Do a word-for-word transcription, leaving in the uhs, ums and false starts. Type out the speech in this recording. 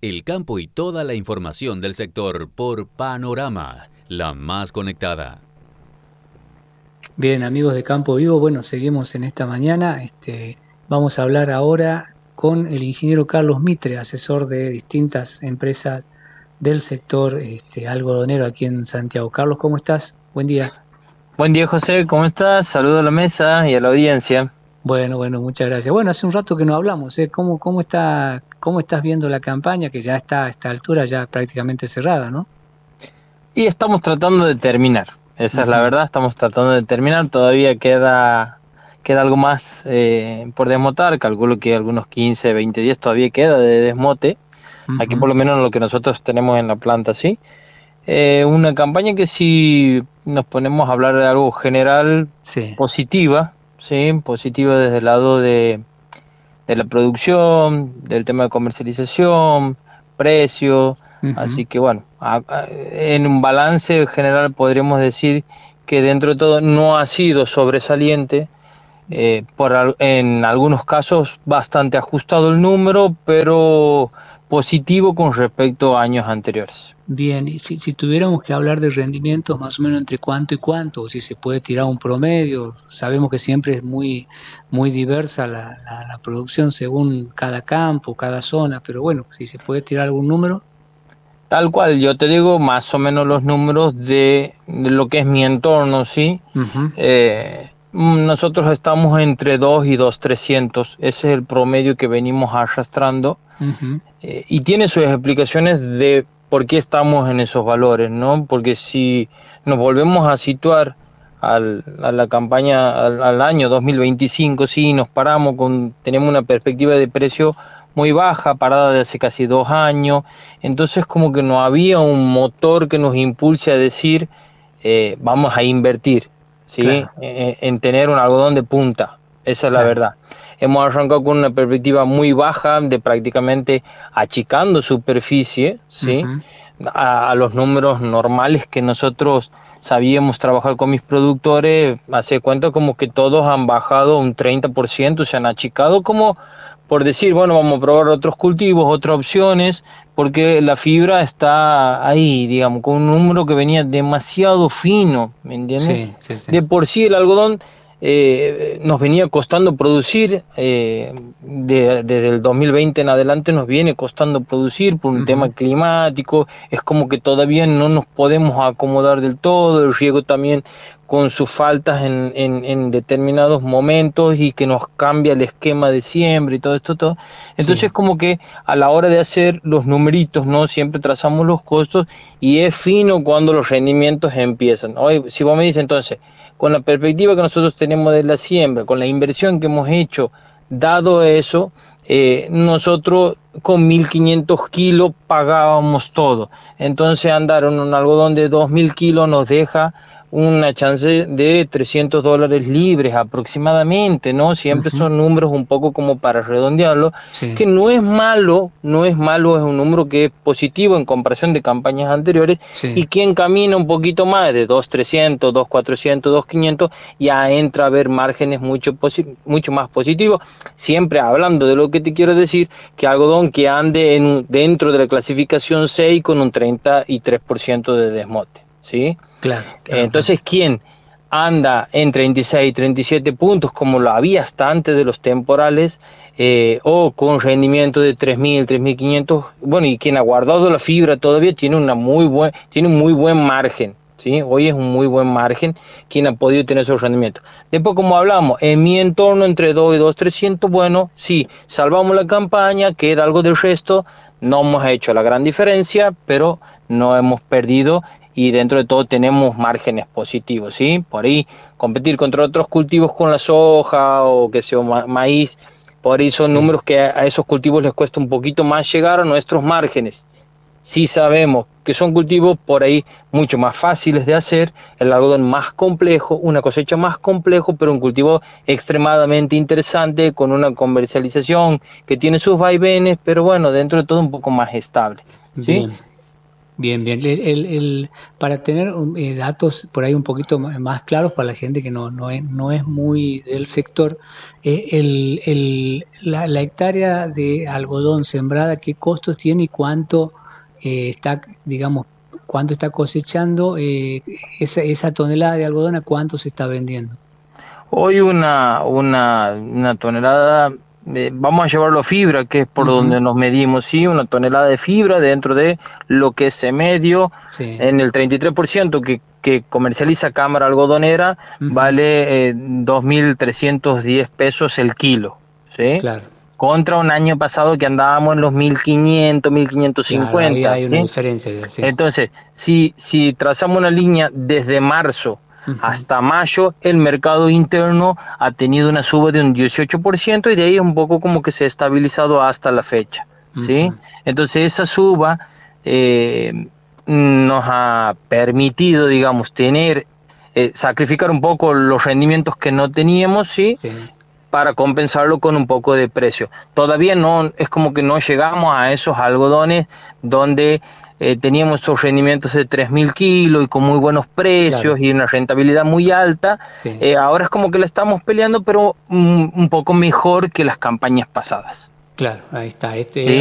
El campo y toda la información del sector por Panorama, la más conectada. Bien, amigos de Campo Vivo, bueno, seguimos en esta mañana. Este, vamos a hablar ahora con el ingeniero Carlos Mitre, asesor de distintas empresas del sector este, algodonero aquí en Santiago. Carlos, ¿cómo estás? Buen día. Buen día, José, ¿cómo estás? Saludo a la mesa y a la audiencia. Bueno, bueno, muchas gracias. Bueno, hace un rato que no hablamos, ¿eh? ¿Cómo, cómo está, cómo estás viendo la campaña que ya está a esta altura ya prácticamente cerrada, ¿no? Y estamos tratando de terminar, esa Uh-huh. es la verdad, estamos tratando de terminar, todavía queda, queda algo más eh, por desmotar, calculo que algunos quince, veinte días todavía queda de desmote, Uh-huh. aquí por lo menos lo que nosotros tenemos en la planta, ¿sí? Eh, una campaña que si nos ponemos a hablar de algo general, sí. positiva, ¿sí? Positiva desde el lado de, de la producción, del tema de comercialización, precio, uh-huh. Así que bueno, a, a, en un balance general podríamos decir que dentro de todo no ha sido sobresaliente, eh, por, en algunos casos bastante ajustado el número, pero positivo con respecto a años anteriores. Bien, y si, si tuviéramos que hablar de rendimientos más o menos entre cuánto y cuánto, o si se puede tirar un promedio, sabemos que siempre es muy, muy diversa la, la, la producción según cada campo, cada zona, pero bueno, si se puede tirar algún número. Tal cual, yo te digo más o menos los números de, de lo que es mi entorno, ¿sí? Uh-huh. Eh, nosotros estamos entre dos y dos trescientos, ese es el promedio que venimos arrastrando, uh-huh. eh, y tiene sus explicaciones de por qué estamos en esos valores, ¿no? Porque si nos volvemos a situar al, a la campaña, al, al año dos mil veinticinco, sí, nos paramos con, tenemos una perspectiva de precio muy baja, parada de hace casi dos años, entonces como que no había un motor que nos impulse a decir, eh, vamos a invertir, ¿sí? Claro. En, en tener un algodón de punta, esa es claro. La verdad. Hemos arrancado con una perspectiva muy baja, de prácticamente achicando superficie, ¿sí? Uh-huh. a, a los números normales que nosotros sabíamos trabajar con mis productores, hace cuenta como que todos han bajado un treinta por ciento, se han achicado como por decir, bueno, vamos a probar otros cultivos, otras opciones, porque la fibra está ahí, digamos, con un número que venía demasiado fino, ¿me entiendes? Sí, sí, sí. De por sí el algodón eh, nos venía costando producir, eh, de, desde el dos mil veinte en adelante nos viene costando producir por un uh-huh. tema climático, es como que todavía no nos podemos acomodar del todo, el riego también con sus faltas en, en, en determinados momentos y que nos cambia el esquema de siembra y todo esto, todo. Entonces sí. Como que a la hora de hacer los numeritos, ¿no? Siempre trazamos los costos y es fino cuando los rendimientos empiezan. Hoy, si vos me dices entonces, con la perspectiva que nosotros tenemos de la siembra, con la inversión que hemos hecho, dado eso, eh, nosotros con mil quinientos kilos pagábamos todo. Entonces andar en un algodón de dos mil kilos nos deja una chance de trescientos dólares libres aproximadamente, ¿no? Siempre uh-huh. Son números un poco como para redondearlo, sí. Que no es malo, no es malo, es un número que es positivo en comparación de campañas anteriores, sí. Y quien camina un poquito más de dos trescientos, dos cuatrocientos, dos quinientos, ya entra a ver márgenes mucho, posi- mucho más positivos, siempre hablando de lo que te quiero decir, que algodón que ande en, dentro de la clasificación seis con un treinta y tres por ciento de desmote, ¿sí? Claro, claro, Entonces, claro. ¿quién anda en treinta y seis, treinta y siete puntos como lo había hasta antes de los temporales, eh, o con rendimiento de tres mil, tres mil quinientos, bueno, y quien ha guardado la fibra todavía tiene una muy buen, tiene un muy buen margen, ¿sí? Hoy es un muy buen margen quien ha podido tener esos rendimientos. Después, como hablamos, en mi entorno entre dos y dos trescientos, bueno, sí, salvamos la campaña, queda algo del resto, no hemos hecho la gran diferencia, pero no hemos perdido y dentro de todo tenemos márgenes positivos, ¿sí? Por ahí competir contra otros cultivos con la soja o que sea ma- maíz, por ahí son sí. Números que a, a esos cultivos les cuesta un poquito más llegar a nuestros márgenes. Sí sabemos que son cultivos por ahí mucho más fáciles de hacer, el algodón más complejo, una cosecha más complejo, pero un cultivo extremadamente interesante, con una comercialización que tiene sus vaivenes, pero bueno, dentro de todo un poco más estable, ¿sí? Bien. Bien, bien. El, el, el, para tener eh, datos por ahí un poquito más claros para la gente que no, no, es, no es muy del sector, eh, el, el, la, la hectárea de algodón sembrada, ¿qué costos tiene y cuánto eh, está, digamos, cuánto está cosechando eh, esa, esa tonelada de algodón, a cuánto se está vendiendo? Hoy una, una, una tonelada, eh, vamos a llevarlo a fibra, que es por uh-huh. donde nos medimos, ¿sí? Una tonelada de fibra dentro de lo que es medio, sí. En el treinta y tres por ciento que, que comercializa Cámara Algodonera, uh-huh. vale eh, dos mil trescientos diez pesos el kilo, ¿sí? Claro. Contra un año pasado que andábamos en los mil quinientos, mil quinientos cincuenta. Claro, ahí hay ¿sí? una diferencia. Sí. Entonces, si, si trazamos una línea desde marzo uh-huh. hasta mayo, el mercado interno ha tenido una suba de un dieciocho por ciento y de ahí un poco como que se ha estabilizado hasta la fecha, ¿sí? Uh-huh. Entonces esa suba eh, nos ha permitido, digamos, tener, eh, sacrificar un poco los rendimientos que no teníamos, ¿sí? Sí. Para compensarlo con un poco de precio. Todavía no, es como que no llegamos a esos algodones donde eh, teníamos estos rendimientos de tres mil kilos y con muy buenos precios, claro. Y una rentabilidad muy alta. Sí. Eh, ahora es como que la estamos peleando, pero un, un poco mejor que las campañas pasadas. Claro, ahí está. Este ¿Sí?